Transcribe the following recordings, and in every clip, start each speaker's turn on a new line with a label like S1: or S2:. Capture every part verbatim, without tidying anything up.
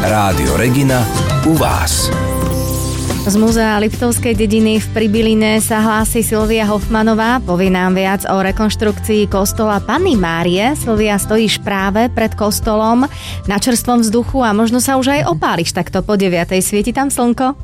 S1: Rádio Regina u vás.
S2: Z Múzea Liptovskej dediny v Pribiline sa hlási Silvia Hofmanová. Povie nám viac o rekonštrukcii kostola Panny Márie. Silvia, stojíš práve pred kostolom na čerstvom vzduchu a možno sa už aj opáliš takto po deviatej. Svieti tam slnko?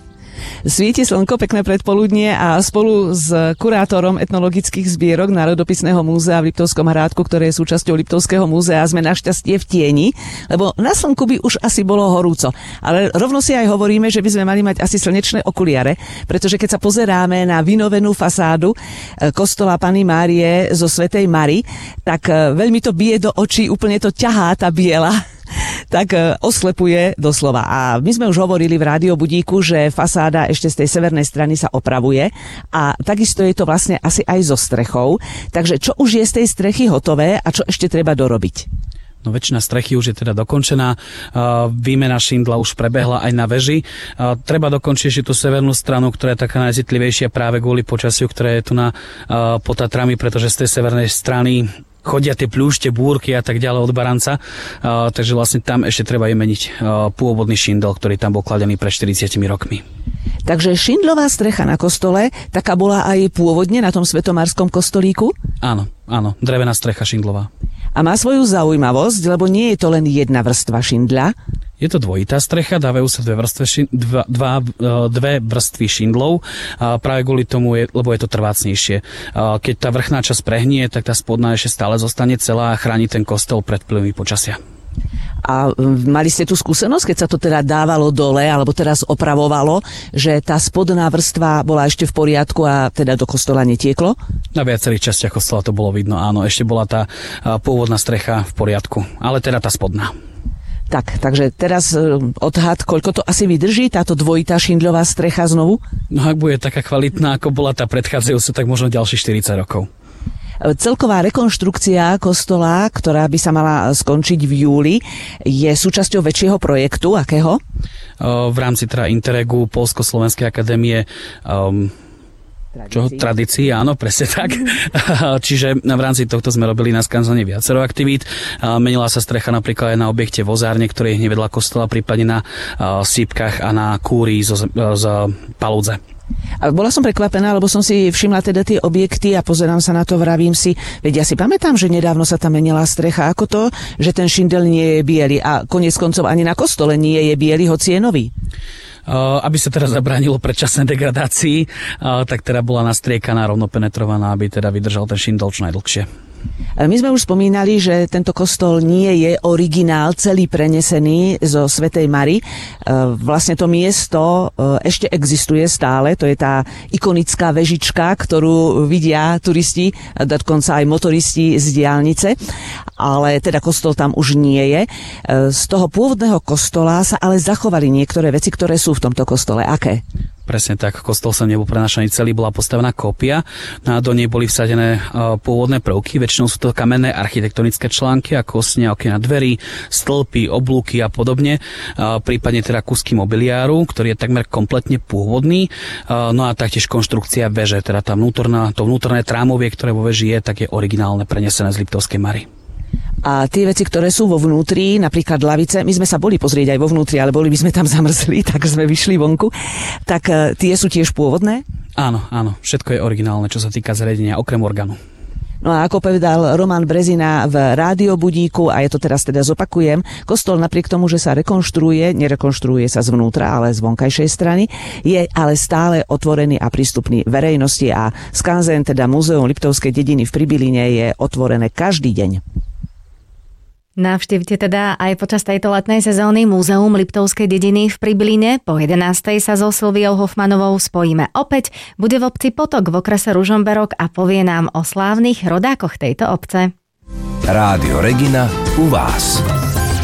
S3: Svieti slnko, pekné predpoludnie a spolu s kurátorom etnologických zbierok Národopisného múzea v Liptovskom Hrádku, ktoré je súčasťou Liptovského múzea, sme našťastie v tieni, lebo na slnku by už asi bolo horúco. Ale rovno si aj hovoríme, že by sme mali mať asi slnečné okuliare, pretože keď sa pozeráme na vynovenú fasádu kostola Panny Márie zo Svätej Mary, tak veľmi to bije do očí, úplne to ťahá tá biela. Tak oslepuje doslova. A my sme už hovorili v Rádio Budíku, že fasáda ešte z tej severnej strany sa opravuje a takisto je to vlastne asi aj so strechou. Takže čo už je z tej strechy hotové a čo ešte treba dorobiť?
S4: No väčšina strechy už je teda dokončená, výmena šindla už prebehla aj na veži. Treba dokončiť ešte tú severnú stranu, ktorá je taká najcitlivejšia práve kvôli počasiu, ktoré je tu na pod Tatrami, pretože z tej severnej strany chodia tie pľúšte, búrky a tak ďalej od Baranca. Uh, takže vlastne tam ešte treba meniť uh, pôvodný šindel, ktorý tam bol kladený pred štyridsiatimi rokmi.
S3: Takže šindlová strecha na kostole, taká bola aj pôvodne na tom svetomárskom kostolíku?
S4: Áno, áno, drevená strecha šindlová.
S3: A má svoju zaujímavosť, lebo nie je to len jedna vrstva šindla.
S4: Je to dvojitá strecha, dávajú sa dve, vrstve šin, dva, dva, dve vrstvy šindlov, a práve kvôli tomu, je, lebo je to trvácnejšie. A keď tá vrchná časť prehnie, tak tá spodná ešte stále zostane celá a chráni ten kostol pred vplyvmi počasia.
S3: A mali ste tú skúsenosť, keď sa to teda dávalo dole, alebo teraz opravovalo, že tá spodná vrstva bola ešte v poriadku a teda do kostola netieklo?
S4: Na viacerých častiach kostola to bolo vidno, áno, ešte bola tá pôvodná strecha v poriadku, ale teda tá spodná.
S3: Tak, takže teraz odhad, koľko to asi vydrží, táto dvojitá šindľová strecha znovu?
S4: No ak bude taká kvalitná, ako bola tá predchádzajúca, tak možno ďalších štyridsať rokov.
S3: Celková rekonštrukcia kostola, ktorá by sa mala skončiť v júli, je súčasťou väčšieho projektu. Akého?
S4: V rámci teda Interregu Poľsko-Slovenskej akadémie um, Čo? Tradícií, áno, presne tak. Čiže v rámci tohto sme robili na Skanzane viacero aktivít. Menila sa strecha napríklad aj na objekte vozárne, ktorý je hneď vedľa kostola, prípadne na sípkach a na kúrii z, z Paludze.
S3: A bola som prekvapená, lebo som si všimla teda tie objekty a pozerám sa na to, vravím si, veď ja si pamätám, že nedávno sa tam menila strecha, ako to, že ten šindel nie je biely a koniec koncov ani na kostole nie je biely, hoci je nový.
S4: Uh, aby sa teda zabránilo predčasnej degradácii, uh, tak teda bola nastriekaná, rovno penetrovaná, aby teda vydržal ten šindel čo najdlhšie.
S3: My sme už spomínali, že tento kostol nie je originál, celý prenesený zo Svätej Mary. Vlastne to miesto ešte existuje stále, to je tá ikonická vežička, ktorú vidia turisti, dokonca aj motoristi z diaľnice, ale teda kostol tam už nie je. Z toho pôvodného kostola sa ale zachovali niektoré veci, ktoré sú v tomto kostole. Aké?
S4: Presne tak, kostol sa nebol prenášaný celý, bola postavená kópia, a do nej boli vsadené pôvodné prvky, väčšinou sú to kamenné architektonické články, ako osne, okná dverí, stĺpy, oblúky a podobne, a prípadne teda kúsky mobiliáru, ktorý je takmer kompletne pôvodný, a no a taktiež konštrukcia veže, teda tá vnútorná, to vnútorné trámovie, ktoré vo veži je, tak je originálne prenesené z Liptovskej Mary.
S3: A tie veci, ktoré sú vo vnútri, napríklad lavice, my sme sa boli pozrieť aj vo vnútri, ale boli by sme tam zamrzli, tak sme vyšli vonku, tak tie sú tiež pôvodné?
S4: Áno, áno, všetko je originálne, čo sa týka zariadenia, okrem orgánu.
S3: No a ako povedal Roman Brezina v Rádio Budíku, a ja to teraz teda zopakujem, kostol napriek tomu, že sa rekonštruuje, nerekonštruuje sa zvnútra, ale z vonkajšej strany, je ale stále otvorený a prístupný verejnosti a Skanzen, teda Múzeum Liptovskej dediny v Pribiline, je otvorené každý deň.
S2: Navštívte teda aj počas tejto letnej sezóny Múzeum Liptovskej dediny v Pribiline. Po jedenástej sa so Silviou Hofmanovou spojíme opäť. Bude v obci Potok v okrese Ružomberok a povie nám o slávnych rodákoch tejto obce.
S1: Rádio Regina u vás.